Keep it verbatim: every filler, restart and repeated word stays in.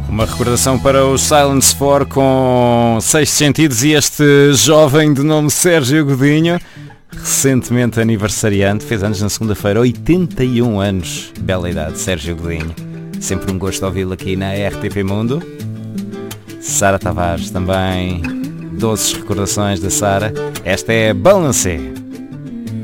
Uma recordação para os Silence four com Sexto Sentidos e este jovem de nome Sérgio Godinho, recentemente aniversariante, fez anos na segunda-feira, oitenta e um anos, bela idade, Sérgio Godinho. Sempre um gosto ouvi-lo aqui na R T P Mundo. Sara Tavares também, doces recordações da Sara. Esta é Balance.